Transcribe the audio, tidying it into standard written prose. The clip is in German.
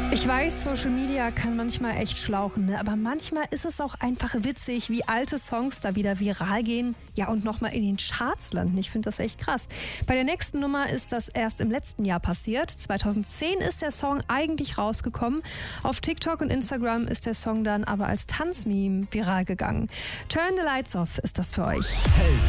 Ich weiß, Social Media kann manchmal echt schlauchen, ne? Aber manchmal ist es auch einfach witzig, wie alte Songs da wieder viral gehen, ja, und nochmal in den Charts landen. Ich finde das echt krass. Bei der nächsten Nummer ist das erst im letzten Jahr passiert. 2010 ist der Song eigentlich rausgekommen. Auf TikTok und Instagram ist der Song dann aber als Tanzmeme viral gegangen. Turn the Lights Off ist das für euch. Helft